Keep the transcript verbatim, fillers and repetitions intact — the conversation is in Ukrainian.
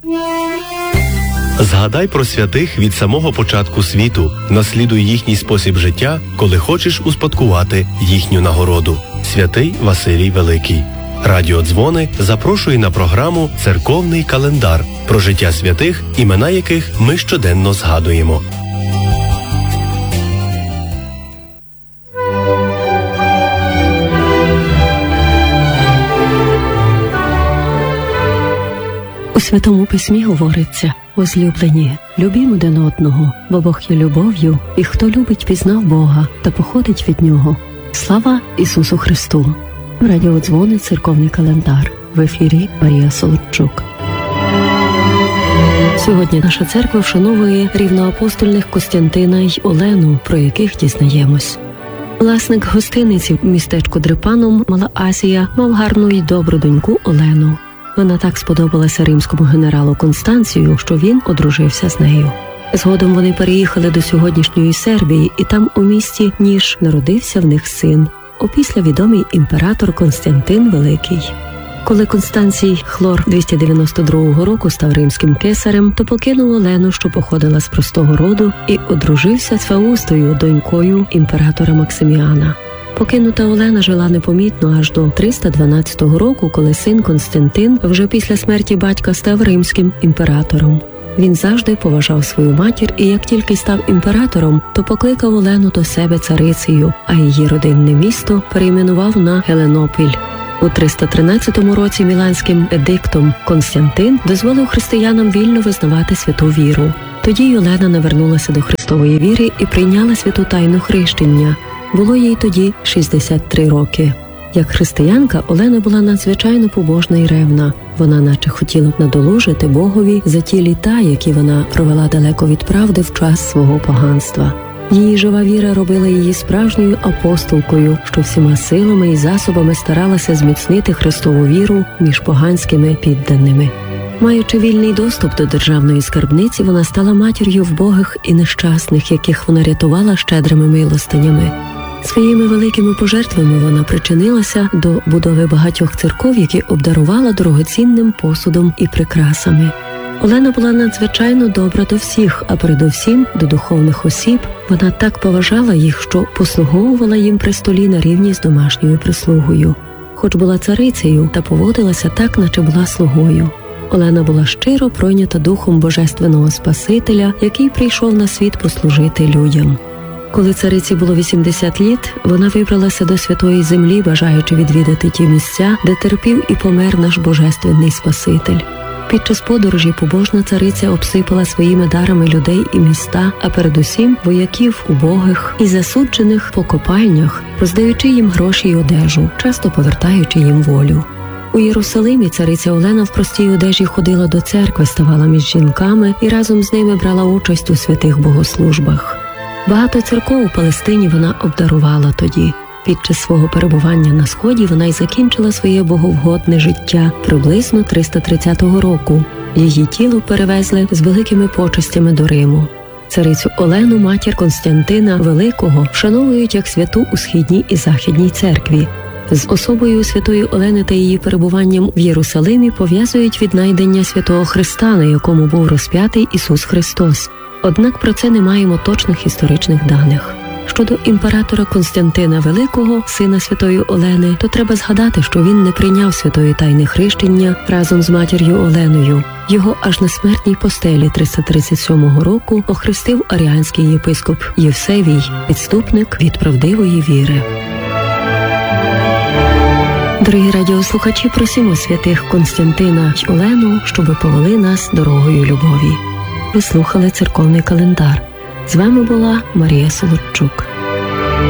Згадай про святих від самого початку світу, наслідуй їхній спосіб життя, коли хочеш успадкувати їхню нагороду. Святий Василій Великий. Радіо Дзвони запрошує на програму «Церковний календар» про життя святих, імена яких ми щоденно згадуємо. У Святому Письмі говориться: «Возлюблені, любімо один одного, бо Бог є любов'ю, і хто любить, пізнав Бога та походить від Нього. Слава Ісусу Христу!» Радіо Дзвони, церковний календар. В ефірі Марія Солодчук. Сьогодні наша церква вшановує рівноапостольних Костянтина й Олену, про яких дізнаємось. Власник гостиниці в містечку Дрипаном, Мала Азія, мав гарну й добру доньку Олену. Вона так сподобалася римському генералу Констанцію, що він одружився з нею. Згодом вони переїхали до сьогоднішньої Сербії, і там у місті Ніш народився в них син, опісля відомий імператор Константин Великий. Коли Констанцій Хлор двісті дев'яносто другого року став римським кесарем, то покинув Олену, що походила з простого роду, і одружився з Фаустою, донькою імператора Максиміана. Покинута Олена жила непомітно аж до триста дванадцятого року, коли син Константин вже після смерті батька став римським імператором. Він завжди поважав свою матір, і як тільки став імператором, то покликав Олену до себе царицею, а її родинне місто перейменував на Геленопіль. У триста тринадцятому році міланським едиктом Константин дозволив християнам вільно визнавати святу віру. Тоді й Олена навернулася до Христової віри і прийняла святу тайну хрещення. Було їй тоді шістдесят три роки. Як християнка, Олена була надзвичайно побожна і ревна. Вона наче хотіла б надолужити Богові за ті літа, які вона провела далеко від правди в час свого поганства. Її жива віра робила її справжньою апостолкою, що всіма силами і засобами старалася зміцнити Христову віру між поганськими підданими. Маючи вільний доступ до державної скарбниці, вона стала матір'ю вбогих і нещасних, яких вона рятувала щедрими милостинями. Своїми великими пожертвами вона причинилася до будови багатьох церков, які обдарувала дорогоцінним посудом і прикрасами. Олена була надзвичайно добра до всіх, а передусім до духовних осіб. Вона так поважала їх, що послуговувала їм при столі на рівні з домашньою прислугою. Хоч була царицею, та поводилася так, наче була слугою. Олена була щиро пройнята духом Божественного Спасителя, який прийшов на світ послужити людям. Коли цариці було вісімдесят літ, вона вибралася до Святої Землі, бажаючи відвідати ті місця, де терпів і помер наш Божественний Спаситель. Під час подорожі побожна цариця обсипала своїми дарами людей і міста, а передусім вояків убогих і засуджених по копальнях, роздаючи їм гроші й одежу, часто повертаючи їм волю. У Єрусалимі цариця Олена в простій одежі ходила до церкви, ставала між жінками і разом з ними брала участь у святих богослужбах. Багато церков у Палестині вона обдарувала тоді. Під час свого перебування на Сході вона й закінчила своє боговгодне життя приблизно триста тридцятого року. Її тіло перевезли з великими почестями до Риму. Царицю Олену, матір Константина Великого, вшановують як святу у Східній і Західній церкві. З особою святої Олени та її перебуванням в Єрусалимі пов'язують віднайдення святого Христа, на якому був розп'ятий Ісус Христос. Однак про це не маємо точних історичних даних. Щодо імператора Константина Великого, сина святої Олени, то треба згадати, що він не прийняв святої тайни хрещення разом з матір'ю Оленою. Його аж на смертній постелі триста тридцять сьомого року охрестив аріанський єпископ Євсевій, відступник від правдивої віри. Дорогі радіослухачі, просимо святих Константина й Олену, щоб повели нас дорогою любові. Ви слухали церковний календар. З вами була Марія Солодчук.